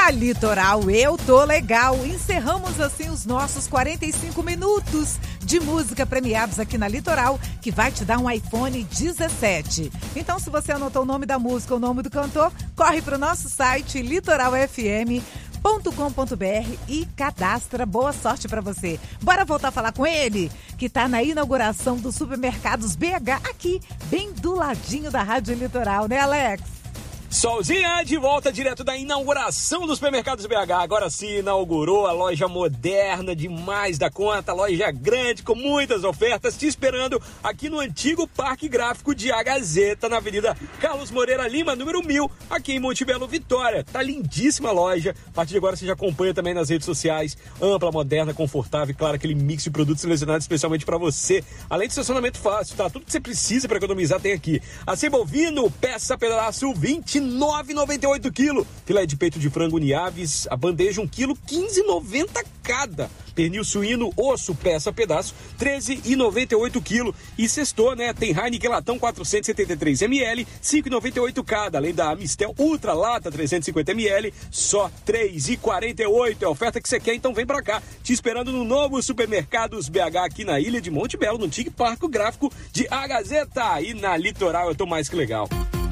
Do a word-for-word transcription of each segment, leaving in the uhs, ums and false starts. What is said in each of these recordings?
Na Litoral eu tô legal. Encerramos assim os nossos quarenta e cinco minutos de música premiados aqui na Litoral, que vai te dar um iPhone dezessete. Então, se você anotou o nome da música ou o nome do cantor, corre para o nosso site litoral f m ponto com ponto b r e cadastra. Boa sorte para você. Bora voltar a falar com ele, que tá na inauguração dos supermercados B H, aqui, bem do ladinho da Rádio Litoral, né, Alex? Solzinha, de volta direto da inauguração dos supermercados B H. Agora sim, inaugurou a loja moderna demais da conta, loja grande com muitas ofertas te esperando aqui no antigo Parque Gráfico de A Gazeta, na Avenida Carlos Moreira Lima, número mil, aqui em Monte Belo, Vitória. Tá lindíssima a loja. A partir de agora você já acompanha também nas redes sociais. Ampla, moderna, confortável e, claro, aquele mix de produtos selecionados especialmente para você. Além de estacionamento fácil, tá? Tudo que você precisa para economizar tem aqui. Acém bovino, peça pedaço vinte e nove reais e noventa e oito centavos quilo. Filé de peito de frango Niaves, a bandeja um quilo, quinze reais e noventa centavos cada. Pernil suíno, osso, peça, pedaço, treze reais e noventa e oito centavos quilo. E sextou, né? Tem Heineken latão quatrocentos e setenta e três mililitros, cinco reais e noventa e oito centavos cada. Além da Amistel Ultra Lata trezentos e cinquenta mililitros, só três reais e quarenta e oito centavos. É a oferta que você quer, então vem pra cá. Te esperando no novo Supermercados B H aqui na Ilha de Monte Belo, no antigo Parque Gráfico de A Gazeta. E na Litoral eu tô mais que legal.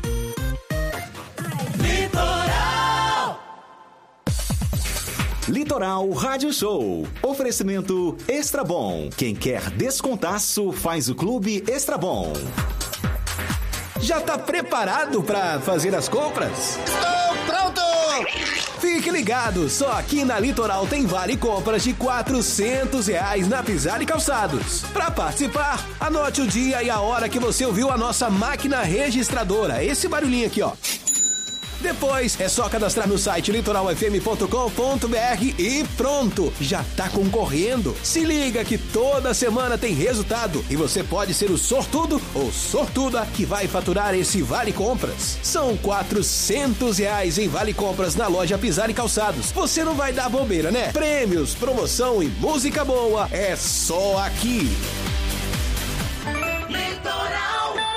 Litoral! Litoral Rádio Show. Oferecimento Extra Bom. Quem quer descontaço faz o Clube Extra Bom. Já tá preparado para fazer as compras? Estou pronto! Fique ligado, só aqui na Litoral tem vale compras de quatrocentos reais na Pisar e Calçados. Para participar, anote o dia e a hora que você ouviu a nossa máquina registradora. Esse barulhinho aqui, ó. Depois é só cadastrar no site litoral f m ponto com ponto b r e pronto, já tá concorrendo. Se liga que toda semana tem resultado e você pode ser o sortudo ou sortuda que vai faturar esse Vale Compras. São quatrocentos reais em Vale Compras na loja Pisar e Calçados. Você não vai dar bobeira, né? Prêmios, promoção e música boa é só aqui. Litoral!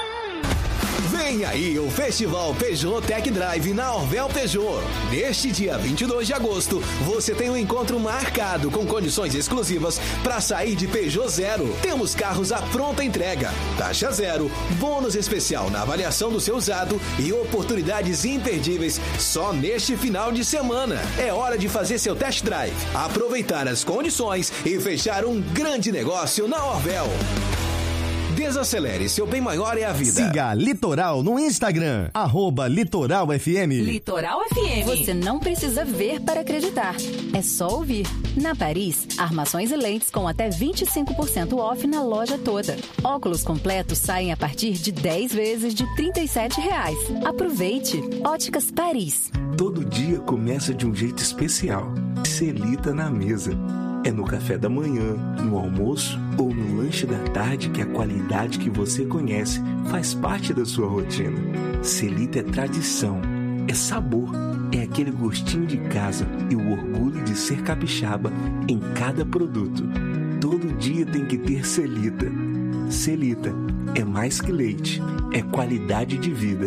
Vem aí o Festival Peugeot Tech Drive na Orvel Peugeot. Neste dia vinte e dois de agosto, você tem um encontro marcado com condições exclusivas para sair de Peugeot Zero. Temos carros à pronta entrega, taxa zero, bônus especial na avaliação do seu usado e oportunidades imperdíveis só neste final de semana. É hora de fazer seu test drive, aproveitar as condições e fechar um grande negócio na Orvel. Desacelere, seu bem maior é a vida. Siga Litoral no Instagram, arroba Litoral F M. Litoral F M. Você não precisa ver para acreditar. É só ouvir. Na Paris, armações e lentes com até vinte e cinco por cento off na loja toda. Óculos completos saem a partir de dez vezes de trinta e sete reais. Aproveite. Óticas Paris. Todo dia começa de um jeito especial. Celita na mesa. É no café da manhã, no almoço ou no lanche da tarde que a qualidade que você conhece faz parte da sua rotina. Celita é tradição, é sabor, é aquele gostinho de casa e o orgulho de ser capixaba em cada produto. Todo dia tem que ter Celita. Celita é mais que leite, é qualidade de vida.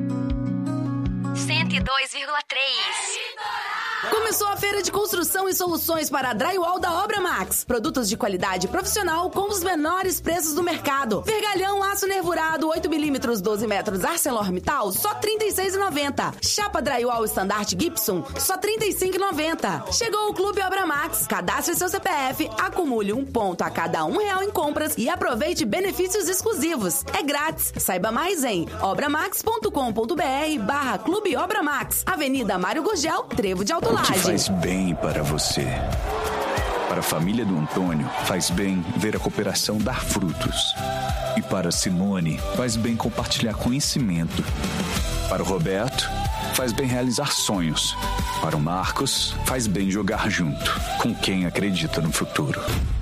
cento e dois vírgula três. Começou a feira de construção e soluções para drywall da Obra Max. Produtos de qualidade profissional com os menores preços do mercado. Vergalhão aço nervurado oito milímetros, doze metros ArcelorMittal, só trinta e seis reais e noventa centavos. Chapa drywall estandarte Gibson, só trinta e cinco reais e noventa centavos. Chegou o Clube Obra Max. Cadastre seu C P F, acumule um ponto a cada um real em compras e aproveite benefícios exclusivos. É grátis. Saiba mais em obramax ponto com ponto b r barra Clube Obra Max. Avenida Mário Gurgel, Trevo de Alto O que faz bem para você. Para a família do Antônio, faz bem ver a cooperação dar frutos. E para a Simone, faz bem compartilhar conhecimento. Para o Roberto, faz bem realizar sonhos. Para o Marcos, faz bem jogar junto, com quem acredita no futuro.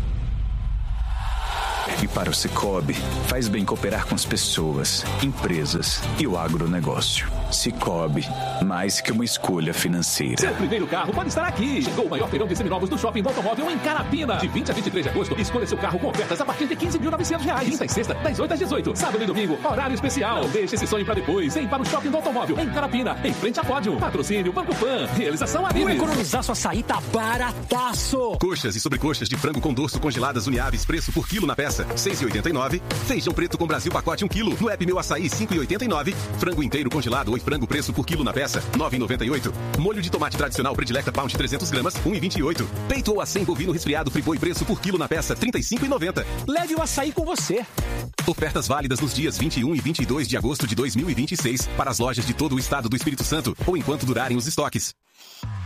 E para o Cicobi, faz bem cooperar com as pessoas, empresas e o agronegócio. Cicobi, mais que uma escolha financeira. Seu primeiro carro pode estar aqui. Chegou o maior feirão de seminovos do Shopping do Automóvel em Carapina. De vinte a vinte e três de agosto, escolha seu carro com ofertas a partir de quinze mil e novecentos reais. Quinta e sexta, das oito às dezoito. Sábado e domingo, horário especial. Não deixe esse sonho para depois. Vem para o Shopping do Automóvel em Carapina, em frente a Pódio. Patrocínio Banco Pan. Realização Avives. O economizar sua açaí tá barataço. Coxas e sobrecoxas de frango com dorso congeladas Uniaves, preço por quilo na peça, seis reais e oitenta e nove centavos. Feijão preto com Brasil pacote um quilo. No app Meu Açaí, cinco reais e oitenta e nove centavos. Frango inteiro congelado ou frango preço por quilo na peça, nove reais e noventa e oito centavos. Molho de tomate tradicional predilecta Pound trezentas gramas, um real e vinte e oito centavos. Peito ou acém bovino resfriado Friboi preço por quilo na peça, trinta e cinco reais e noventa centavos. Leve o açaí com você. Ofertas válidas nos dias vinte e um e vinte e dois de agosto de dois mil e vinte e seis para as lojas de todo o estado do Espírito Santo ou enquanto durarem os estoques.